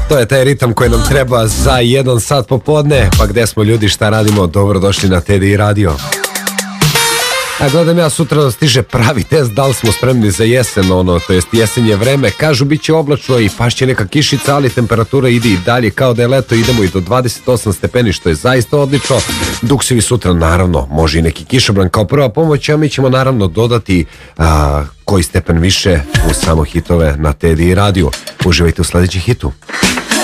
To je taj ritam koji nam treba za 1 sat popodne. Pa gde smo ljudi, šta radimo? Dobrodošli na TDI Radio. A gledam ja, sutra da stiže pravi test da li smo spremni za jesen, to jest jesenje vreme. Kažu bit će oblačno i pašće neka kišica, ali temperatura ide i dalje kao da je leto, idemo i do 28 stepeni, što je zaista odlično. Duksevi sutra, naravno, može i neki kišobran kao prva pomoć, a mi ćemo naravno dodati koji stepen više u samo hitove na TDI Radio. Uživajte u sledećem hitu.